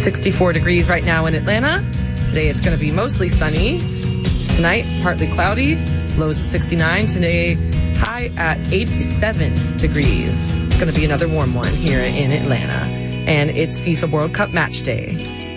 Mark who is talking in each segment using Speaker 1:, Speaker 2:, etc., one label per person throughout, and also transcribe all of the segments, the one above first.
Speaker 1: 64 degrees right now in Atlanta. Today it's going to be mostly sunny. Tonight, partly cloudy. Lows at 69. Today, high at 87 degrees. It's going to be another warm one here in Atlanta. And it's FIFA World Cup match day.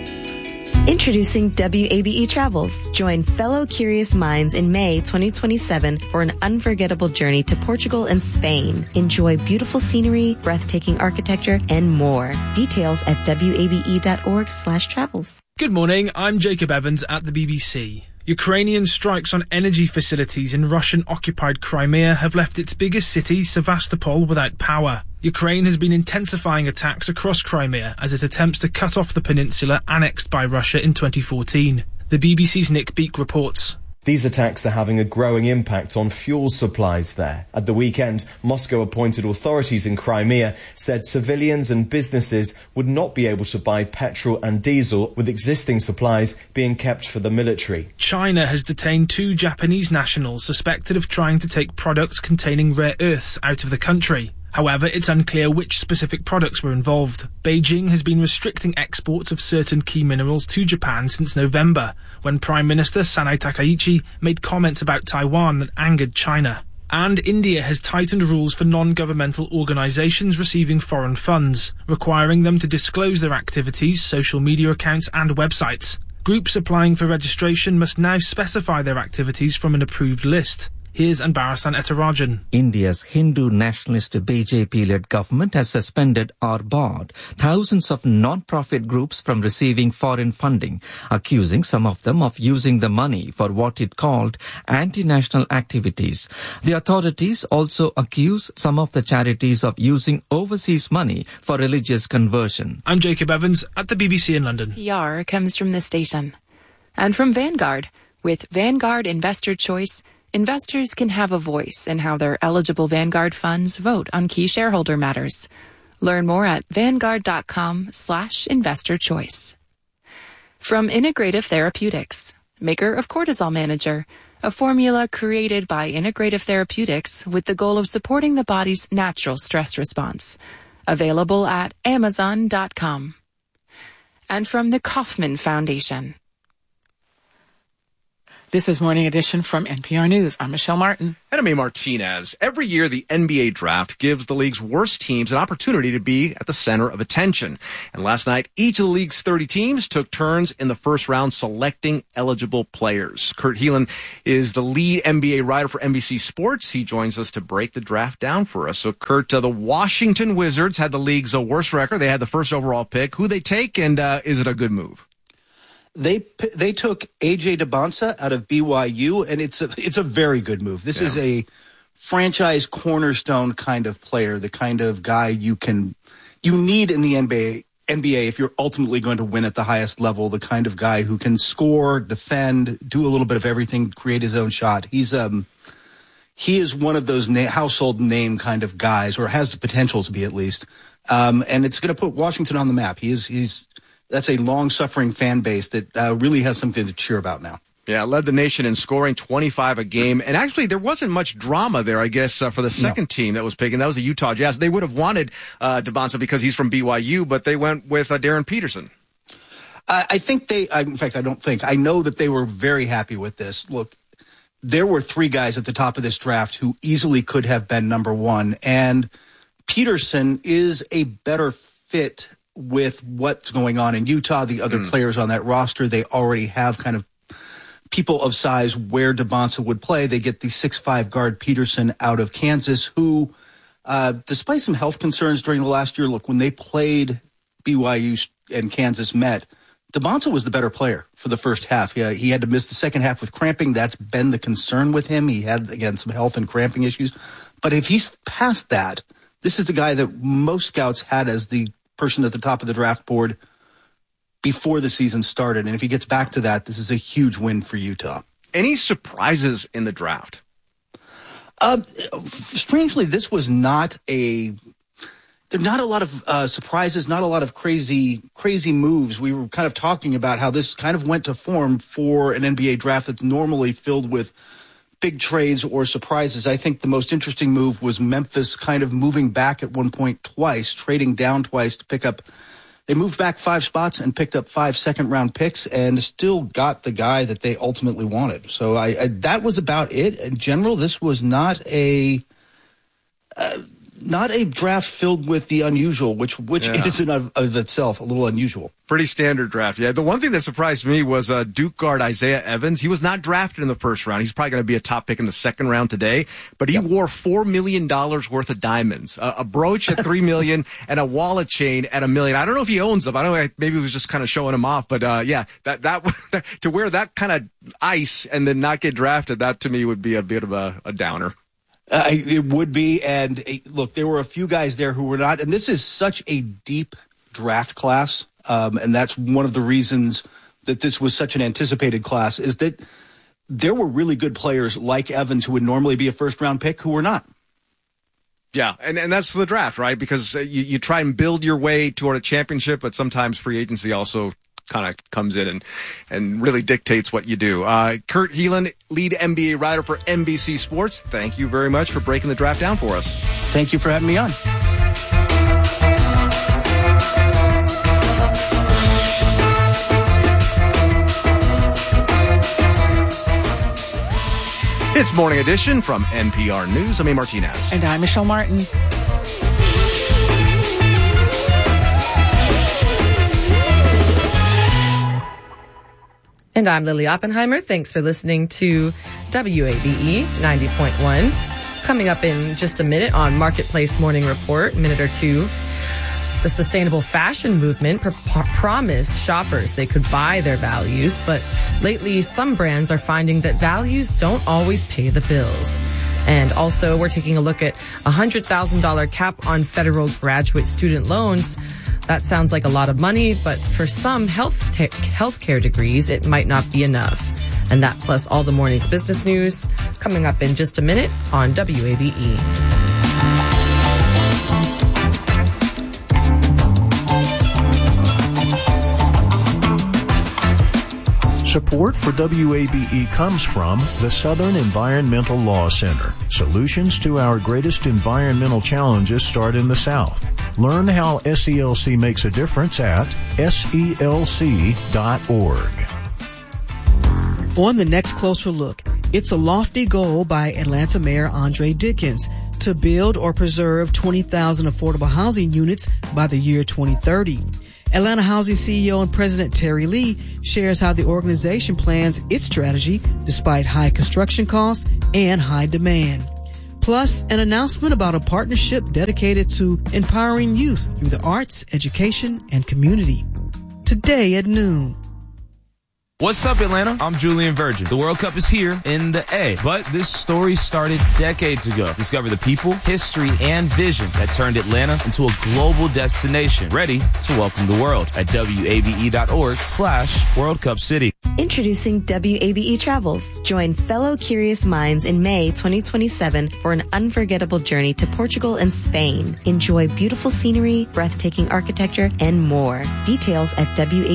Speaker 2: Introducing WABE Travels. Join fellow curious minds in May 2027 for an unforgettable journey to Portugal and Spain. Enjoy beautiful scenery, breathtaking architecture, and more. Details at wabe.org/travels.
Speaker 3: Good morning, I'm Jacob Evans at the BBC. Ukrainian strikes on energy facilities in Russian-occupied Crimea have left its biggest city, Sevastopol, without power. Ukraine has been intensifying attacks across Crimea as it attempts to cut off the peninsula annexed by Russia in 2014. The BBC's Nick Beake reports.
Speaker 4: These attacks are having a growing impact on fuel supplies there. At the weekend, Moscow-appointed authorities in Crimea said civilians and businesses would not be able to buy petrol and diesel, with existing supplies being kept for the military.
Speaker 3: China has detained 2 Japanese nationals suspected of trying to take products containing rare earths out of the country. However, it's unclear which specific products were involved. Beijing has been restricting exports of certain key minerals to Japan since November, when Prime Minister Sanae Takaichi made comments about Taiwan that angered China. And India has tightened rules for non-governmental organisations receiving foreign funds, requiring them to disclose their activities, social media accounts and websites. Groups applying for registration must now specify their activities from an approved list. Here's Anbarasan Etarajan.
Speaker 5: India's Hindu nationalist BJP-led government has suspended or barred thousands of non-profit groups from receiving foreign funding, accusing some of them of using the money for what it called anti-national activities. The authorities also accuse some of the charities of using overseas money for religious conversion.
Speaker 3: I'm Jacob Evans at the BBC in London.
Speaker 6: PR comes from the station. And from Vanguard. With Vanguard Investor Choice, investors can have a voice in how their eligible Vanguard funds vote on key shareholder matters. Learn more at vanguard.com/investor choice. From Integrative Therapeutics, maker of Cortisol Manager, a formula created by Integrative Therapeutics with the goal of supporting the body's natural stress response. Available at amazon.com. And from the Kauffman Foundation.
Speaker 7: This is Morning Edition from NPR News. I'm Michelle Martin.
Speaker 8: And I'm A. Martinez. Every year, the NBA draft gives the league's worst teams an opportunity to be at the center of attention. And last night, each of the league's 30 teams took turns in the first round selecting eligible players. Kurt Helin is the lead NBA writer for NBC Sports. He joins us to break the draft down for us. So, Kurt, the Washington Wizards had the league's worst record. They had the first overall pick. Who they take, and is it a good move?
Speaker 9: They took A.J. DeBonsa out of BYU, and it's a very good move. This is a franchise cornerstone kind of player, the kind of guy you need in the NBA if you're ultimately going to win at the highest level, the kind of guy who can score, defend, do a little bit of everything, create his own shot. He is one of those household name kind of guys, or has the potential to be at least. And it's going to put Washington on the map. That's a long-suffering fan base that really has something to cheer about now.
Speaker 8: Yeah, led the nation in scoring, 25 a game. And actually, there wasn't much drama there, I guess, for the second team that was picked, and that was the Utah Jazz. They would have wanted DeBonsa because he's from BYU, but they went with Darren Peterson.
Speaker 9: I know that they were very happy with this. Look, there were 3 guys at the top of this draft who easily could have been number 1, and Peterson is a better fit with what's going on in Utah, the other players on that roster. They already have kind of people of size where DeBonsa would play. They get the 6'5" guard Peterson out of Kansas, who, despite some health concerns during the last year, look, when they played BYU and Kansas met, DeBonsa was the better player for the first half. He had to miss the second half with cramping. That's been the concern with him. He had, again, some health and cramping issues. But if he's past that, this is the guy that most scouts had as the person at the top of the draft board before the season started. And if he gets back to that, this is a huge win for Utah.
Speaker 8: Any surprises in the draft?
Speaker 9: Strangely, this was not there are not a lot of surprises, not a lot of crazy moves. We were kind of talking about how this kind of went to form for an NBA draft that's normally filled with big trades or surprises. I think the most interesting move was Memphis kind of moving back at one point twice, trading down twice to pick up They moved back 5 spots and picked up 5 second-round picks and still got the guy that they ultimately wanted. So that was about it. In general, this was not a draft filled with the unusual, which is in of itself a little unusual.
Speaker 8: Pretty standard draft. Yeah. The one thing that surprised me was Duke guard Isaiah Evans. He was not drafted in the first round. He's probably going to be a top pick in the second round today, but he wore $4 million worth of diamonds, a brooch at $3 million and a wallet chain at $1 million. I don't know if he owns them. I don't know. Maybe he was just kind of showing them off, but that to wear that kind of ice and then not get drafted, that to me would be a bit of a downer.
Speaker 9: It would be, and look, there were a few guys there who were not, and this is such a deep draft class, and that's one of the reasons that this was such an anticipated class, is that there were really good players like Evans who would normally be a first-round pick who were not.
Speaker 8: Yeah, and that's the draft, right? Because you try and build your way toward a championship, but sometimes free agency also kind of comes in and really dictates what you do. Kurt Helin, lead NBA writer for NBC Sports, thank you very much for breaking the draft down for us.
Speaker 9: Thank you for having me on.
Speaker 8: It's Morning Edition from NPR News. I'm A. Martinez.
Speaker 7: And I'm Michelle Martin.
Speaker 1: And I'm Lily Oppenheimer. Thanks for listening to WABE 90.1. Coming up in just a minute on Marketplace Morning Report, a minute or two, the sustainable fashion movement promised shoppers they could buy their values, but lately some brands are finding that values don't always pay the bills. And also, we're taking a look at a $100,000 cap on federal graduate student loans. That sounds like a lot of money, but for some healthcare degrees, it might not be enough. And that plus all the morning's business news coming up in just a minute on WABE.
Speaker 10: Support for WABE comes from the Southern Environmental Law Center. Solutions to our greatest environmental challenges start in the South. Learn how SELC makes a difference at SELC.org.
Speaker 11: On the next Closer Look, it's a lofty goal by Atlanta Mayor Andre Dickens to build or preserve 20,000 affordable housing units by the year 2030. Atlanta Housing CEO and President Terry Lee shares how the organization plans its strategy despite high construction costs and high demand. Plus, an announcement about a partnership dedicated to empowering youth through the arts, education, and community. Today at noon.
Speaker 12: What's up, Atlanta? I'm Julian Virgin. The World Cup is here in the A, but this story started decades ago. Discover the people, history, and vision that turned Atlanta into a global destination, ready to welcome the world at WABE.org/World Cup City.
Speaker 2: Introducing WABE Travels. Join fellow curious minds in May 2027 for an unforgettable journey to Portugal and Spain. Enjoy beautiful scenery, breathtaking architecture, and more. Details at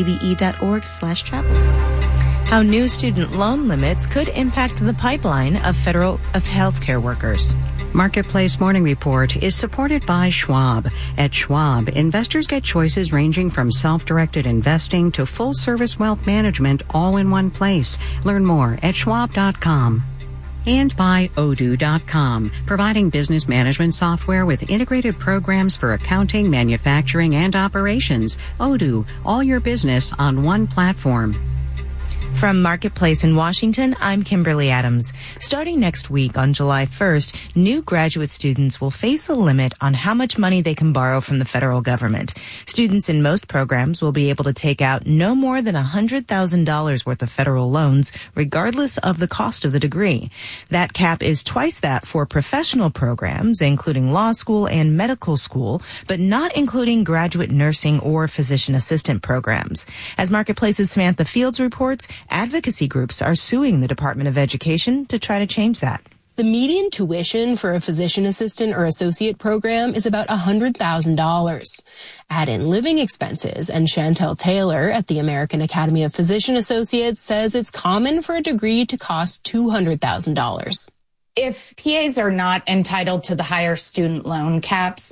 Speaker 2: WABE.org/travels. How new student loan limits could impact the pipeline of healthcare workers.
Speaker 13: Marketplace Morning Report is supported by Schwab. At Schwab, investors get choices ranging from self-directed investing to full-service wealth management all in one place. Learn more at schwab.com. And by Odoo.com, providing business management software with integrated programs for accounting, manufacturing, and operations. Odoo, all your business on one platform.
Speaker 2: From Marketplace in Washington, I'm Kimberly Adams. Starting next week on July 1st, new graduate students will face a limit on how much money they can borrow from the federal government. Students in most programs will be able to take out no more than $100,000 worth of federal loans, regardless of the cost of the degree. That cap is twice that for professional programs, including law school and medical school, but not including graduate nursing or physician assistant programs. As Marketplace's Samantha Fields reports, advocacy groups are suing the Department of Education to try to change that.
Speaker 14: The median tuition for a physician assistant or associate program is about $100,000. Add in living expenses, and Chantel Taylor at the American Academy of Physician Associates says it's common for a degree to cost $200,000.
Speaker 15: If PAs are not entitled to the higher student loan caps,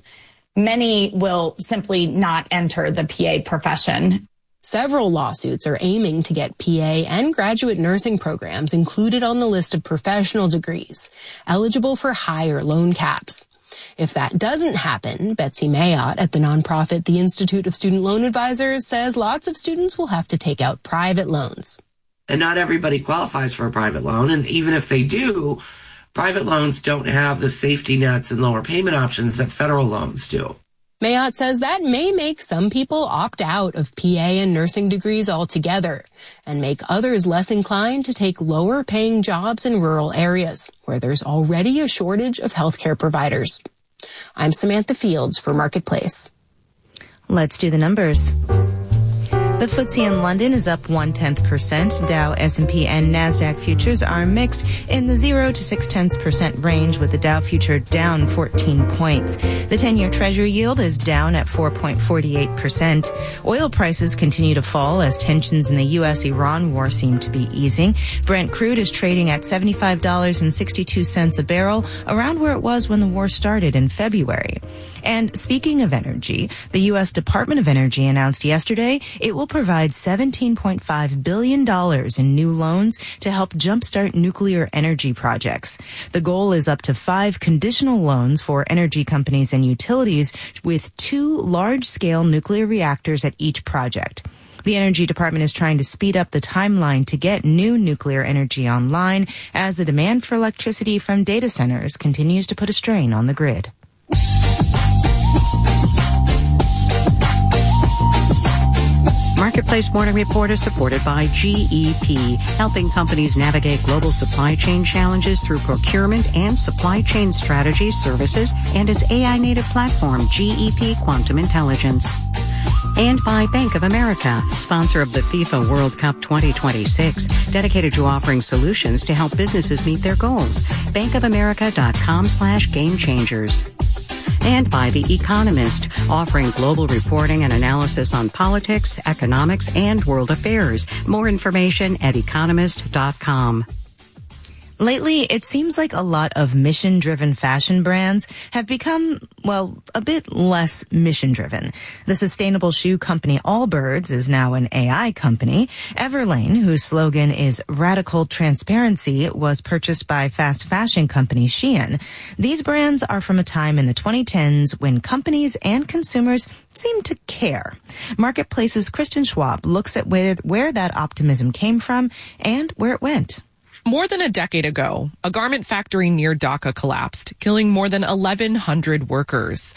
Speaker 15: many will simply not enter the PA profession.
Speaker 14: Several lawsuits are aiming to get PA and graduate nursing programs included on the list of professional degrees, eligible for higher loan caps. If that doesn't happen, Betsy Mayotte at the nonprofit The Institute of Student Loan Advisors says lots of students will have to take out private loans.
Speaker 16: And not everybody qualifies for a private loan, and even if they do, private loans don't have the safety nets and lower payment options that federal loans do.
Speaker 14: Mayotte says that may make some people opt out of PA and nursing degrees altogether and make others less inclined to take lower paying jobs in rural areas where there's already a shortage of healthcare providers. I'm Samantha Fields for Marketplace.
Speaker 2: Let's do the numbers. The FTSE in London is up 0.1%. Dow, S&P, and NASDAQ futures are mixed in the 0 to 0.6% range, with the Dow future down 14 points. The 10-year Treasury yield is down at 4.48%. Oil prices continue to fall as tensions in the U.S.-Iran war seem to be easing. Brent crude is trading at $75.62 a barrel, around where it was when the war started in February. And speaking of energy, the U.S. Department of Energy announced yesterday it will provide $17.5 billion in new loans to help jumpstart nuclear energy projects. The goal is up to 5 conditional loans for energy companies and utilities with 2 large-scale nuclear reactors at each project. The Energy Department is trying to speed up the timeline to get new nuclear energy online as the demand for electricity from data centers continues to put a strain on the grid.
Speaker 13: Marketplace Morning Report is supported by GEP, helping companies navigate global supply chain challenges through procurement and supply chain strategy services and its AI-native platform, GEP Quantum Intelligence. And by Bank of America, sponsor of the FIFA World Cup 2026, dedicated to offering solutions to help businesses meet their goals. bankofamerica.com/gamechangers. And by The Economist, offering global reporting and analysis on politics, economics, and world affairs. More information at economist.com.
Speaker 2: Lately, it seems like a lot of mission-driven fashion brands have become, well, a bit less mission-driven. The sustainable shoe company Allbirds is now an AI company. Everlane, whose slogan is Radical Transparency, was purchased by fast fashion company Shein. These brands are from a time in the 2010s when companies and consumers seemed to care. Marketplace's Kristen Schwab looks at where that optimism came from and where it went.
Speaker 17: More than a decade ago, a garment factory near Dhaka collapsed, killing more than 1,100 workers.